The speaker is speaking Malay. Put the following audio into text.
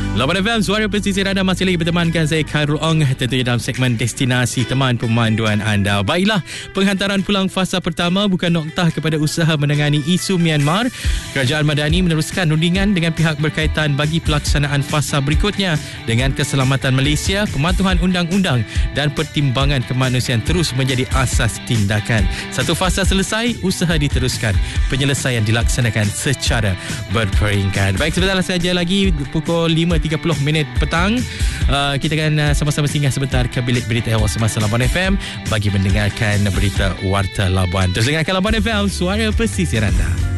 Lawan FM, suara pesisir anda masih lagi bertemankan saya Khairul Ong, tentunya dalam segmen destinasi teman pemanduan anda. Baiklah, penghantaran pulang fasa pertama bukan noktah kepada usaha menangani isu Myanmar. Kerajaan Madani meneruskan rundingan dengan pihak berkaitan bagi pelaksanaan fasa berikutnya dengan keselamatan Malaysia, pematuhan undang-undang dan pertimbangan kemanusiaan terus menjadi asas tindakan. Satu fasa selesai, usaha diteruskan. Penyelesaian dilaksanakan secara berperingkat. Baik, sebentar saja lagi pukul 5.30 petang. Kita akan sama-sama singgah sebentar ke bilik berita awal semasa Labuan FM bagi mendengarkan berita Warta Labuan. Terus dengarkan Labuan FM, suara pesisir anda.